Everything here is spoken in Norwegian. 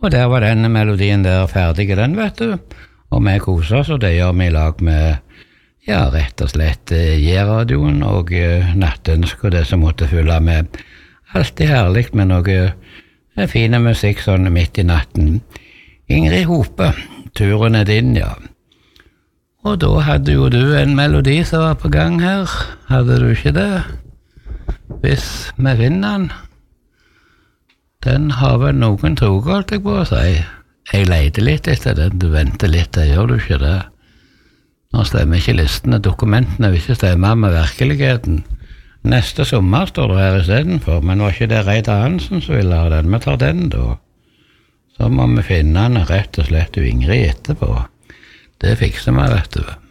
Og der var denne melodien der ferdig, den vet du. Og vi koser oss, og det gjør vi I lag med, ja, rett og slett J-radioen og nattønsk og det som måtte fylle med. Alltid herlig med noe fine musikk sånn midt I natten. Ingrid Hope, turen din, ja. Og da hadde jo du en melodi som var på gang her. Hadde du ikke det? Hvis vi vinner den. Den har vel noen trok, holdt jeg på å si. Jeg leide litt etter den, du venter litt, det gjør du ikke det. Nå stemmer ikke listene, dokumentene vil ikke stemme med virkeligheten. Neste sommer står det her I stedet for, men var ikke det Reidar Hansen som ville ha den? Vi tar den da. Så må vi finne den rett og slett Ingrid etterpå. Det fikser vi, vet du.